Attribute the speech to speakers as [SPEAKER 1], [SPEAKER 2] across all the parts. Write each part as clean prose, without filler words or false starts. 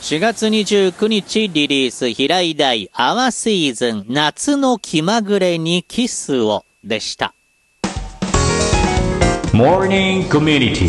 [SPEAKER 1] 4月29日リリース、平井大アワシーズン夏の気まぐれにキスをでした。
[SPEAKER 2] モーニングコミュニテ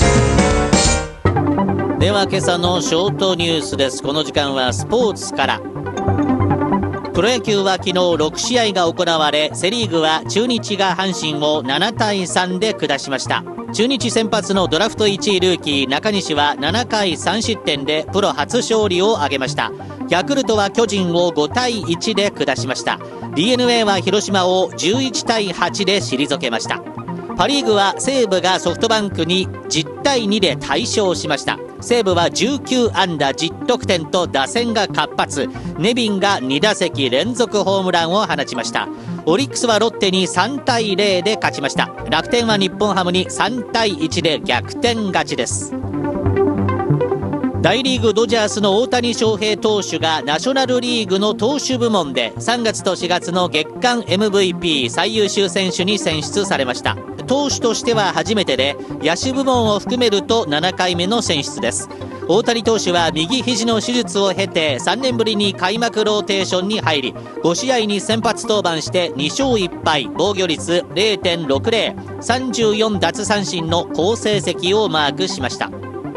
[SPEAKER 2] ィ。
[SPEAKER 1] では今朝のショートニュースです。この時間はスポーツから。プロ野球は昨日6試合が行われ、セリーグは中日が阪神を7対3で下しました。中日先発のドラフト1位ルーキー中西は7回3失点でプロ初勝利を挙げました。ヤクルトは巨人を5対1で下しました。 DNA は広島を11対8で退けました。パリーグは西武がソフトバンクに10対2で大勝しました。西武は19安打10得点と打線が活発。ネビンが2打席連続ホームランを放ちました。オリックスはロッテに3対0で勝ちました。楽天は日本ハムに3対1で逆転勝ちです。大リーグドジャースの大谷翔平投手がナショナルリーグの投手部門で3月と4月の月間 MVP 最優秀選手に選出されました。投手としては初めてで、野手部門を含めると7回目の選出です。大谷投手は右肘の手術を経て3年ぶりに開幕ローテーションに入り、5試合に先発登板して2勝1敗、防御率 0.60、34奪三振の好成績をマークしました。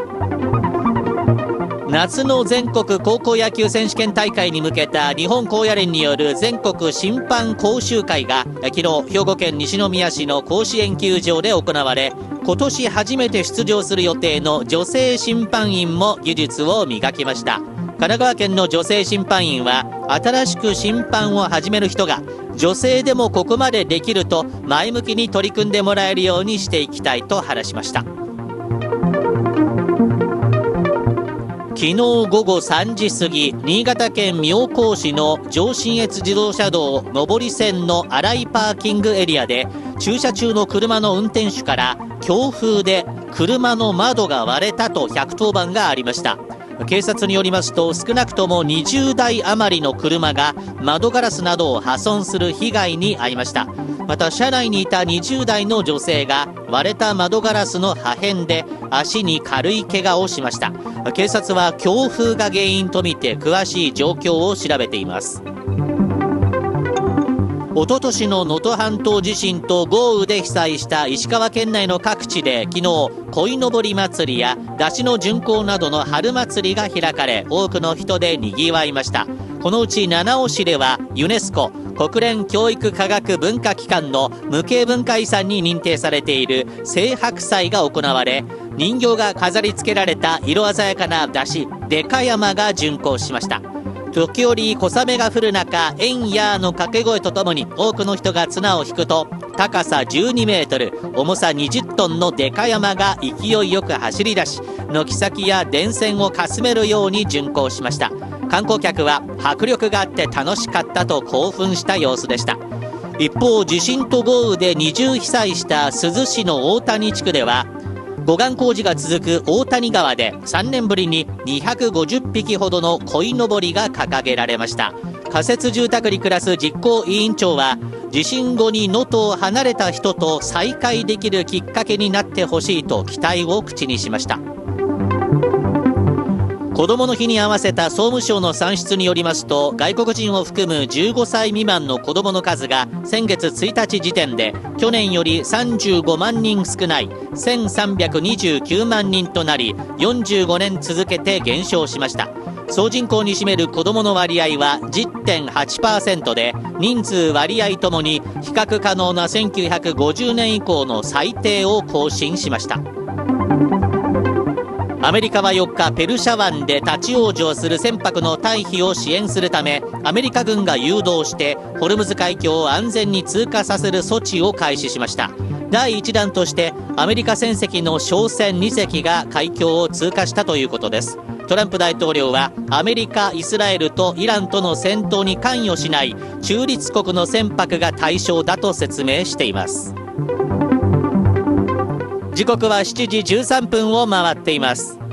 [SPEAKER 1] 夏の全国高校野球選手権大会に向けた日本高野連による全国審判講習会が昨日兵庫県西宮市の甲子園球場で行われ、今年初めて出場する予定の女性審判員も技術を磨きました。神奈川県の女性審判員は、新しく審判を始める人が女性でもここまでできると前向きに取り組んでもらえるようにしていきたいと話しました。昨日午後3時過ぎ、新潟県妙高市の上信越自動車道上り線の荒井パーキングエリアで、駐車中の車の運転手から強風で車の窓が割れたと110番がありました。警察によりますと、少なくとも20台余りの車が窓ガラスなどを破損する被害に遭いました。また車内にいた20代の女性が割れた窓ガラスの破片で足に軽い怪我をしました。警察は強風が原因とみて詳しい状況を調べています。おととしの能登半島地震と豪雨で被災した石川県内の各地で昨日、鯉のぼり祭りや山車の巡行などの春祭りが開かれ、多くの人で賑わいました。このうち七尾市ではユネスコ国連教育科学文化機関の無形文化遺産に認定されている青白祭が行われ、人形が飾り付けられた色鮮やかな山車でか山が巡行しました。時折小雨が降る中、えんやーの掛け声とともに多くの人が綱を引くと、高さ12メートル、重さ20トンのでか山が勢いよく走り出し、軒先や電線をかすめるように巡行しました。観光客は迫力があって楽しかったと興奮した様子でした。一方、地震と豪雨で二重被災した珠洲市の大谷地区では、護岸工事が続く大谷川で3年ぶりに250匹ほどの鯉のぼりが掲げられました。仮設住宅に暮らす実行委員長は、地震後に能登を離れた人と再会できるきっかけになってほしいと期待を口にしました。子どもの日に合わせた総務省の算出によりますと、外国人を含む15歳未満の子どもの数が先月1日時点で去年より35万人少ない1329万人となり、45年続けて減少しました。総人口に占める子どもの割合は 10.8% で、人数割合ともに比較可能な1950年以降の最低を更新しました。アメリカは4日、ペルシャ湾で立ち往生する船舶の退避を支援するため、アメリカ軍が誘導してホルムズ海峡を安全に通過させる措置を開始しました。第1弾としてアメリカ船籍の商船2隻が海峡を通過したということです。トランプ大統領は、アメリカ、イスラエルとイランとの戦闘に関与しない中立国の船舶が対象だと説明しています。時刻は7時13分を回っています。